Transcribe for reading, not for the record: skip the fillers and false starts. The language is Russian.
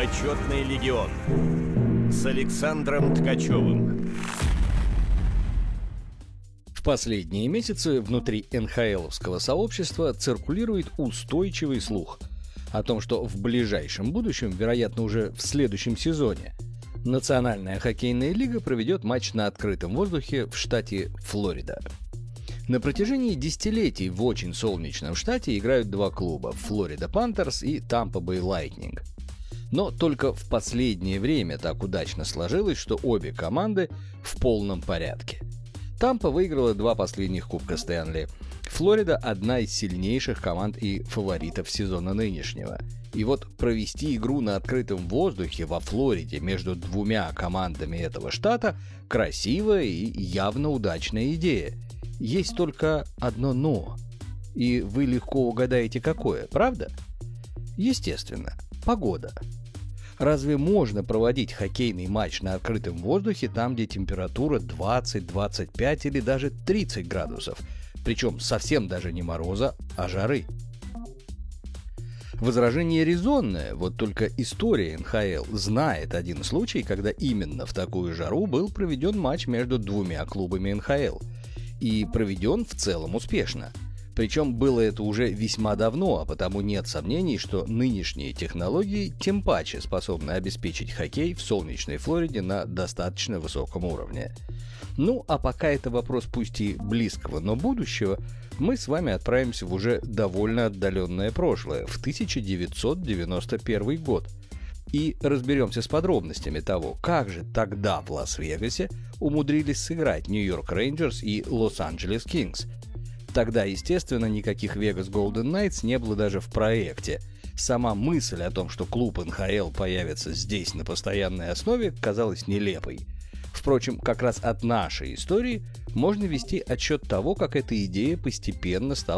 Почетный легион с Александром Ткачевым. В последние месяцы внутри НХЛовского сообщества циркулирует устойчивый слух о том, что в ближайшем будущем, вероятно уже в следующем сезоне, Национальная хоккейная лига проведет матч на открытом воздухе в штате Флорида. На протяжении десятилетий в очень солнечном штате играют два клуба – Флорида Пантерс и Тампа Бэй Лайтнинг. Но только в последнее время так удачно сложилось, что обе команды в полном порядке. Тампа выиграла 2 последних Кубка Стэнли. Флорида – одна из сильнейших команд и фаворитов сезона нынешнего. И вот провести игру на открытом воздухе во Флориде между двумя командами этого штата – красивая и явно удачная идея. Есть только одно «но». И вы легко угадаете, какое, правда? Естественно, погода. Разве можно проводить хоккейный матч на открытом воздухе там, где температура 20, 25 или даже 30 градусов? Причем совсем даже не мороза, а жары. Возражение резонное, вот только история НХЛ знает один случай, когда именно в такую жару был проведен матч между двумя клубами НХЛ. И проведен в целом успешно. Причем было это уже весьма давно, а потому нет сомнений, что нынешние технологии тем паче способны обеспечить хоккей в солнечной Флориде на достаточно высоком уровне. Ну, а пока это вопрос пусть и близкого, но будущего, мы с вами отправимся в уже довольно отдаленное прошлое, в 1991 год. И разберемся с подробностями того, как же тогда в Лас-Вегасе умудрились сыграть Нью-Йорк Рейнджерс и Лос-Анджелес Кингс. Тогда, естественно, никаких Vegas Golden Knights не было даже в проекте. Сама мысль о том, что клуб НХЛ появится здесь на постоянной основе, казалась нелепой. Впрочем, как раз от нашей истории можно вести отсчет того, как эта идея постепенно стала